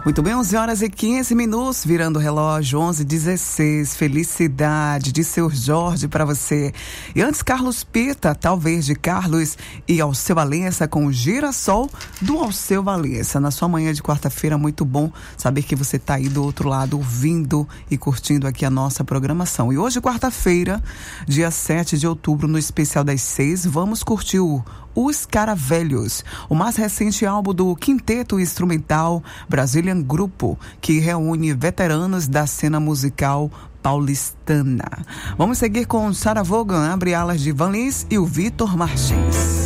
Muito bem, 11h15, virando o relógio, 11h16, felicidade de seu Jorge para você. E antes, Carlos Pita, talvez de Carlos e Alceu Valença com o Girassol do Alceu Valença. Na sua manhã de quarta-feira, muito bom saber que você está aí do outro lado, ouvindo e curtindo aqui a nossa programação. E hoje, quarta-feira, dia 7 de outubro, no Especial das 6, vamos curtir Os Caravelhos, o mais recente álbum do quinteto instrumental Brazilian Grupo, que reúne veteranos da cena musical paulistana. Vamos seguir com Sarah Vaughan, Abre Alas de Van Lins e o Vitor Martins.